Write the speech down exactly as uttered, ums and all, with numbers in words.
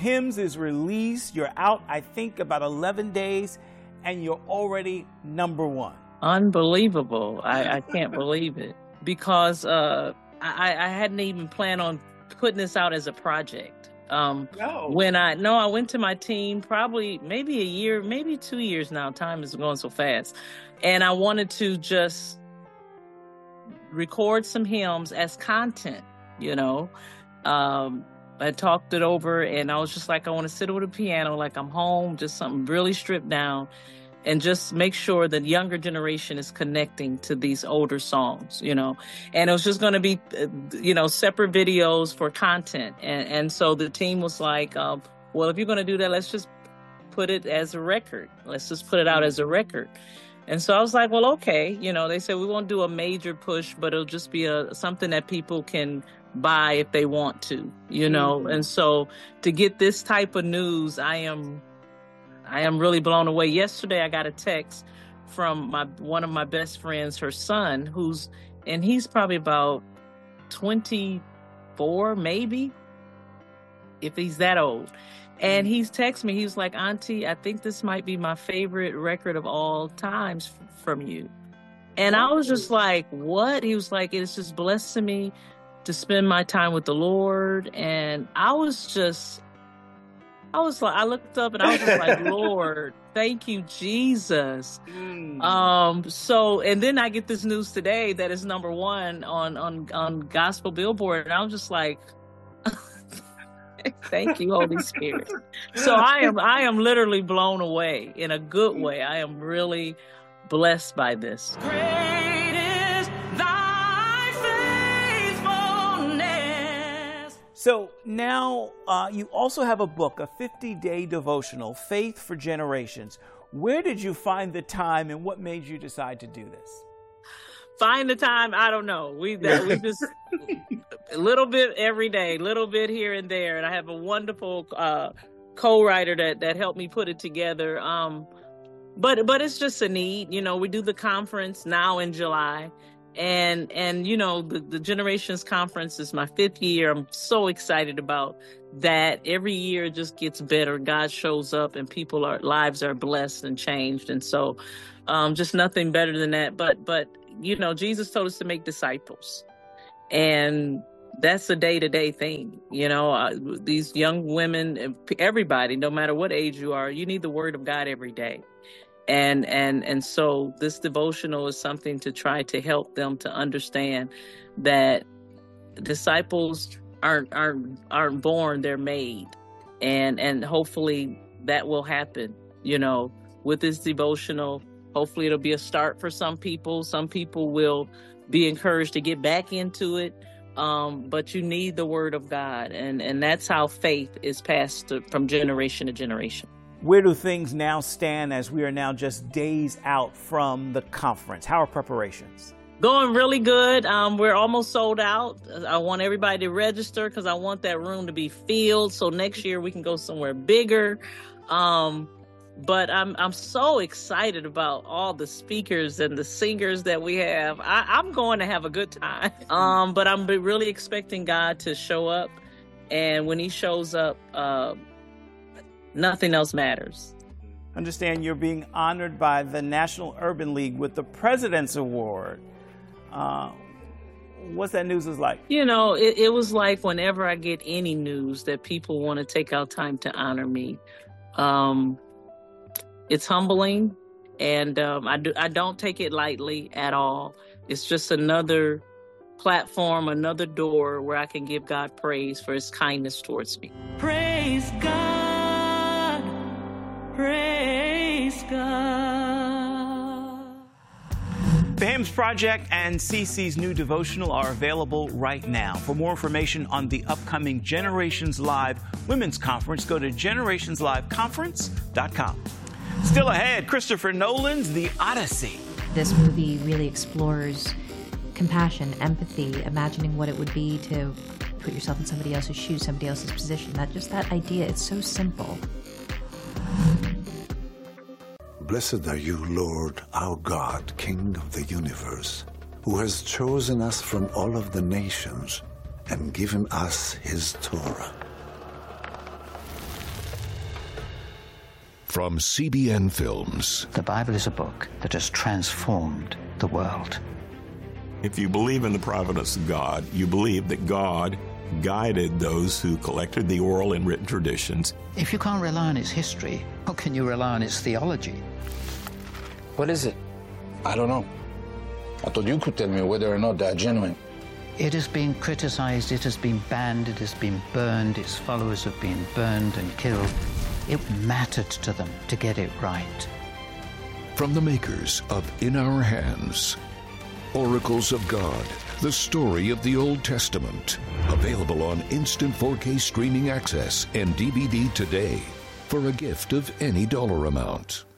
Hymns is released. You're out, I think, about eleven days, and you're already number one. Unbelievable. I, I can't believe it. Because uh, I, I hadn't even planned on putting this out as a project. Um, no. When I, no, I went to my team probably maybe a year, maybe two years now. Time is going so fast. And I wanted to just record some hymns as content, you know. Um, I talked it over and I was just like, I want to sit over the piano like I'm home, just something really stripped down, and just make sure the younger generation is connecting to these older songs, you know. And it was just going to be, you know, separate videos for content. And, and so the team was like, um, well, if you're going to do that, let's just put it as a record. Let's just put it out as a record. And so I was like, well, okay. You know, they said we won't do a major push, but it'll just be a something that people can buy if they want to, you know. Mm-hmm. And so to get this type of news, I am I am really blown away. Yesterday, I got a text from my one of my best friends, her son, who's, and he's probably about twenty-four, maybe, if he's that old. And he's texted me, he was like, Auntie, I think this might be my favorite record of all times f- from you. And I was just like, what? He was like, it's just blessing me to spend my time with the Lord. And I was just, I was like, I looked up and I was just like, Lord, thank you, Jesus. Mm. Um, so, and then I get this news today that it's number one on, on, on Gospel Billboard. And I was just like, thank you, Holy Spirit. So I am, I am literally blown away in a good way. I am really blessed by this. Great is thy faithfulness. So now uh, you also have a book, a fifty-day devotional, Faith for Generations. Where did you find the time and what made you decide to do this? Find the time, I don't know. We we just a little bit every day, little bit here and there. And I have a wonderful uh, co-writer that, that helped me put it together. Um, but but it's just a need. You know, we do the conference now in July. And, and you know, the, the Generations Conference is my fifth year. I'm so excited about that. Every year it just gets better. God shows up and people are lives are blessed and changed. And so um, just nothing better than that. But but you know, Jesus told us to make disciples, and that's a day-to-day thing. You know, uh, these young women, everybody, no matter what age you are, you need the Word of God every day. And and and so this devotional is something to try to help them to understand that disciples aren't aren't aren't born, they're made, and and hopefully that will happen. You know, with this devotional. Hopefully it'll be a start for some people. Some people will be encouraged to get back into it. Um, but you need the Word of God. And, and that's how faith is passed to, from generation to generation. Where do things now stand as we are now just days out from the conference? How are preparations? Going really good. Um, we're almost sold out. I want everybody to register because I want that room to be filled. So next year we can go somewhere bigger. Um, But I'm I'm so excited about all the speakers and the singers that we have. I, I'm going to have a good time. Um, but I'm really expecting God to show up. And when he shows up, uh, nothing else matters. Understand you're being honored by the National Urban League with the President's Award. Uh, what's that news is like? You know, it, it was like whenever I get any news that people want to take out time to honor me. Um It's humbling, and um, I, do, I don't take it lightly at all. It's just another platform, another door where I can give God praise for his kindness towards me. Praise God, praise God. The Hymns Project and Cece's new devotional are available right now. For more information on the upcoming Generations Live Women's Conference, go to generations live conference dot com. Still ahead, Christopher Nolan's The Odyssey. This movie really explores compassion, empathy, imagining what it would be to put yourself in somebody else's shoes, somebody else's position. That just that idea, it's so simple. Blessed are you, Lord, our God, King of the universe, who has chosen us from all of the nations and given us his Torah. From C B N Films. The Bible is a book that has transformed the world. If you believe in the providence of God, you believe that God guided those who collected the oral and written traditions. If you can't rely on its history, how can you rely on its theology? What is it? I don't know. I thought you could tell me whether or not they're genuine. It has been criticized, it has been banned, it has been burned, its followers have been burned and killed. It mattered to them to get it right. From the makers of In Our Hands, Oracles of God, the story of the Old Testament. Available on instant four K streaming access and D V D today for a gift of any dollar amount.